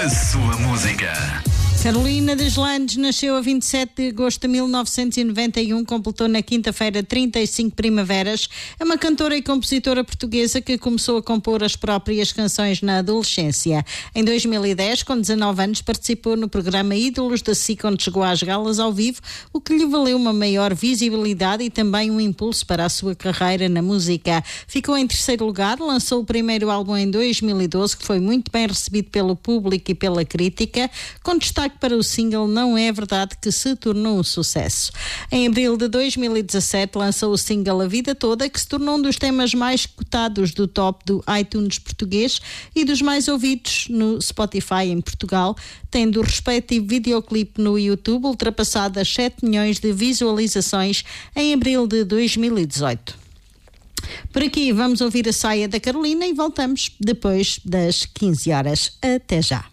A sua música. Carolina Deslandes nasceu a 27 de agosto de 1991, completou na quinta-feira 35 primaveras. É uma cantora e compositora portuguesa que começou a compor as próprias canções na adolescência. Em 2010, com 19 anos, participou no programa Ídolos da SIC, onde chegou às galas ao vivo, o que lhe valeu uma maior visibilidade e também um impulso para a sua carreira na música. Ficou em terceiro lugar, lançou o primeiro álbum em 2012, que foi muito bem recebido pelo público e pela crítica, com destaque para o single Não É Verdade, que se tornou um sucesso. Em abril de 2017 lançou o single A Vida Toda, que se tornou um dos temas mais cotados do top do iTunes português e dos mais ouvidos no Spotify em Portugal, tendo o respectivo videoclipe no YouTube ultrapassado as 7 milhões de visualizações em abril de 2018. Por aqui vamos ouvir a saia da Carolina e voltamos depois das 15 horas. Até já.